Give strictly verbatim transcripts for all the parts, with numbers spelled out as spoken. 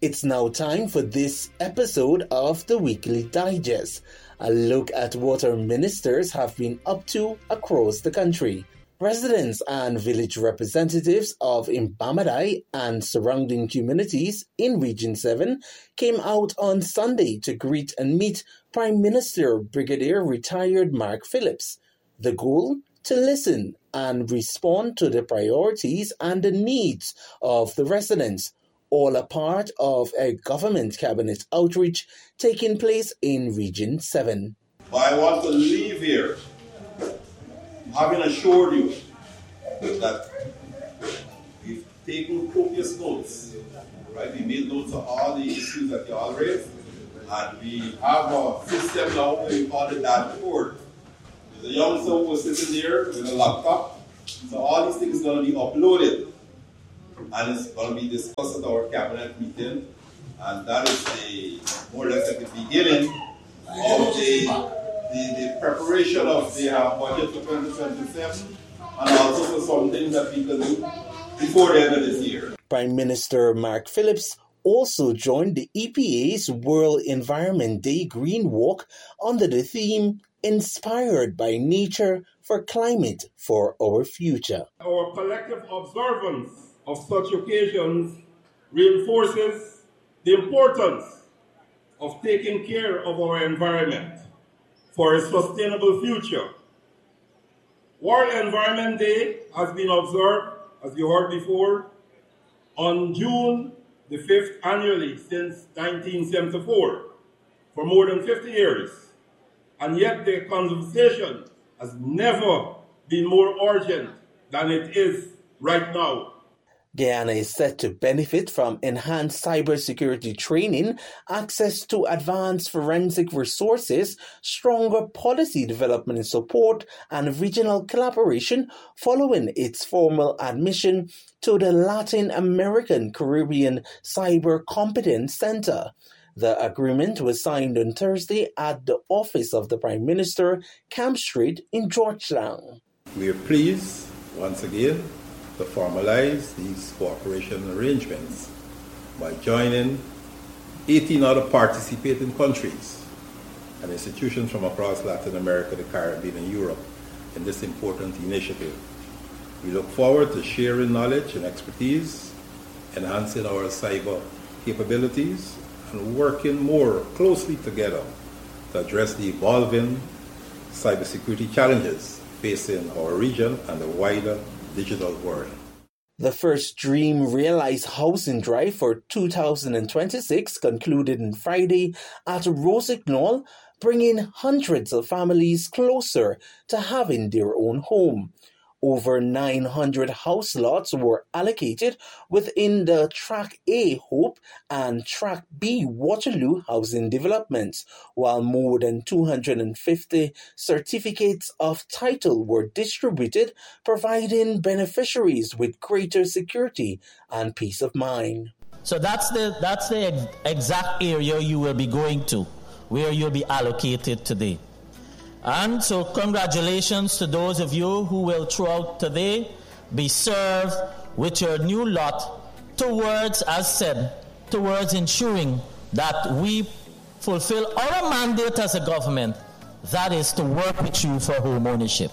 It's now time for this episode of the Weekly Digest, a look at what our ministers have been up to across the country. Residents and village representatives of Mbamadai and surrounding communities in Region seven came out on Sunday to greet and meet Prime Minister Brigadier Retired Mark Phillips. The goal? To listen and respond to the priorities and the needs of the residents, all a part of a government cabinet outreach taking place in Region seven. I want to leave here having assured you that we've taken copious notes, right? We made notes of all the issues that you all raised, and we have a system now that we call the dashboard. There's a youngster who was sitting there with a laptop, so all these things are going to be uploaded, and it's going to be discussed at our cabinet meeting, and that is the more or less at the beginning of the The, the preparation of the uh, budget for twenty twenty-seven, and also for some things that we can do before the end of this year. Prime Minister Mark Phillips also joined the E P A's World Environment Day Green Walk under the theme Inspired by Nature for Climate for Our Future. Our collective observance of such occasions reinforces the importance of taking care of our environment for a sustainable future. World Environment Day has been observed, as you heard before, on June the fifth annually since nineteen seventy-four, for more than fifty years. And yet the conversation has never been more urgent than it is right now. Guyana is set to benefit from enhanced cybersecurity training, access to advanced forensic resources, stronger policy development support, and regional collaboration following its formal admission to the Latin American Caribbean Cyber Competence Center. The agreement was signed on Thursday at the office of the Prime Minister, Camp Street in Georgetown. We are pleased, once again, to formalize these cooperation arrangements by joining eighteen other participating countries and institutions from across Latin America, the Caribbean, and Europe in this important initiative. We look forward to sharing knowledge and expertise, enhancing our cyber capabilities, and working more closely together to address the evolving cybersecurity challenges facing our region and the wider digital world. The first Dream Realized Housing Drive for two thousand twenty-six concluded on Friday at Rossignol, bringing hundreds of families closer to having their own home. Over nine hundred house lots were allocated within the Track A Hope and Track B Waterloo housing developments, while more than two hundred fifty certificates of title were distributed, providing beneficiaries with greater security and peace of mind. So that's the that's the ex- exact area you will be going to, where you'll be allocated today. And so congratulations to those of you who will throughout today be served with your new lot towards, as said, towards ensuring that we fulfill our mandate as a government, that is to work with you for home ownership.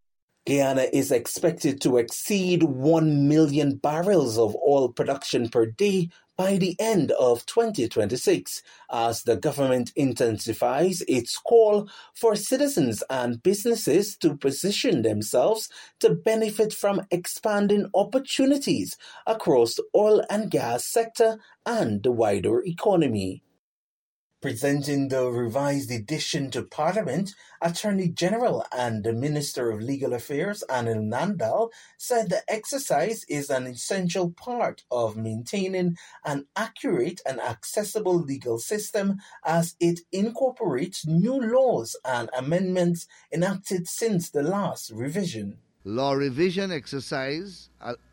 Guyana is expected to exceed one million barrels of oil production per day by the end of twenty twenty-six, as the government intensifies its call for citizens and businesses to position themselves to benefit from expanding opportunities across the oil and gas sector and the wider economy. Presenting the revised edition to Parliament, Attorney General and the Minister of Legal Affairs, Anil Nandal, said the exercise is an essential part of maintaining an accurate and accessible legal system as it incorporates new laws and amendments enacted since the last revision. Law revision exercise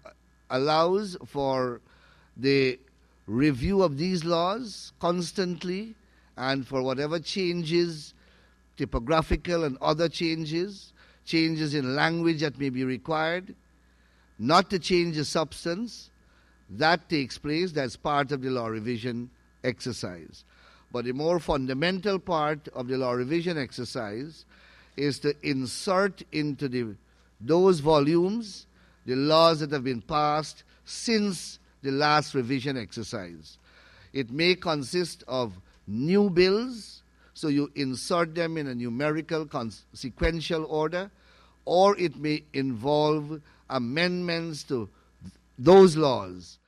allows for the review of these laws constantly, and for whatever changes, typographical and other changes, changes in language that may be required, not to change the substance, That takes place, that's part of the law revision exercise. But the more fundamental part of the law revision exercise is to insert into the, those volumes the laws that have been passed since the last revision exercise. It may consist of new bills, so you insert them in a numerical sequential order, or it may involve amendments to those laws.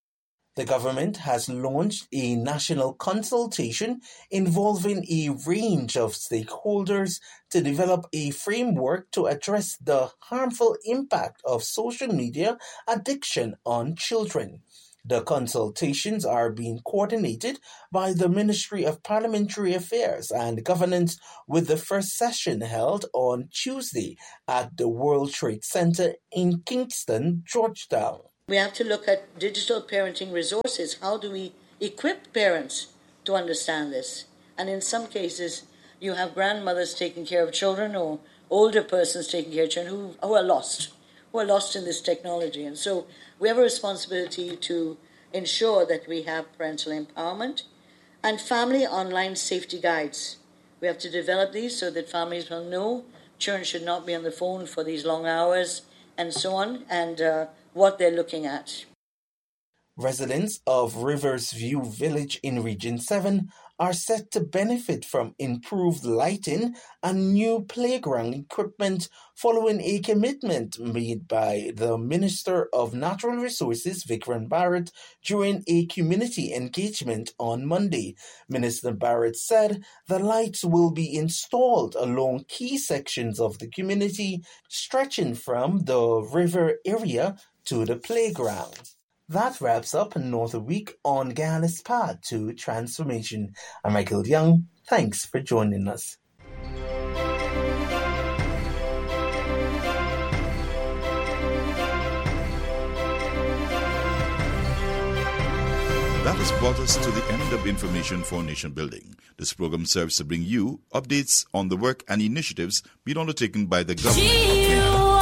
The government has launched a national consultation involving a range of stakeholders to develop a framework to address the harmful impact of social media addiction on children. The consultations are being coordinated by the Ministry of Parliamentary Affairs and Governance, with the first session held on Tuesday at the World Trade Center in Kingston, Georgetown. We have to look at digital parenting resources. How do we equip parents to understand this? And in some cases, you have grandmothers taking care of children or older persons taking care of children who, who are lost, who are lost in this technology. And so we have a responsibility to ensure that we have parental empowerment and family online safety guides. We have to develop these so that families will know children should not be on the phone for these long hours and so on, and uh, what they're looking at. Residents of Rivers View Village in Region seven are set to benefit from improved lighting and new playground equipment following a commitment made by the Minister of Natural Resources, Vikram Bharat, during a community engagement on Monday. Minister Bharat said the lights will be installed along key sections of the community, stretching from the river area to the playground. That wraps up another week on Guyana's Path to Transformation. I'm Michael Young. Thanks for joining us. That has brought us to the end of Information for Nation Building. This program serves to bring you updates on the work and initiatives being undertaken by the government of Kenya.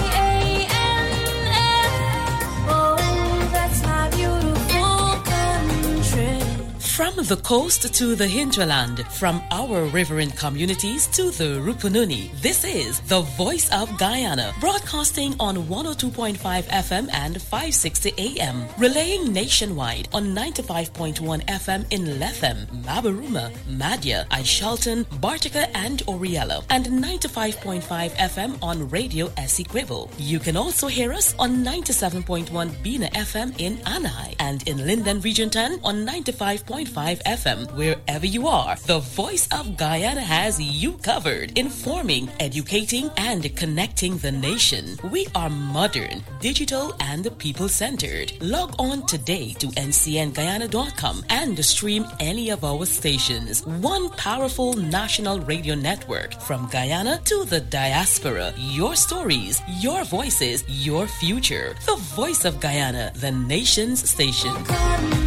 From the coast to the hinterland, from our riverine communities to the Rupununi, this is the Voice of Guyana, broadcasting on one oh two point five F M and five sixty A M, relaying nationwide on ninety-five point one F M in Lethem, Mabaruma, Madya, Aishalton, Bartica and Oriella, and ninety-five point five F M on Radio Essequibo. You can also hear us on ninety-seven point one Bina F M in Anai, and in Linden Region ten on ninety-five point five F M. Wherever you are, the Voice of Guyana has you covered, informing, educating, and connecting the nation. We are modern, digital, and people-centered. Log on today to N C N Guyana dot com and stream any of our stations. One powerful national radio network from Guyana to the diaspora. Your stories, your voices, your future. The Voice of Guyana, the nation's station.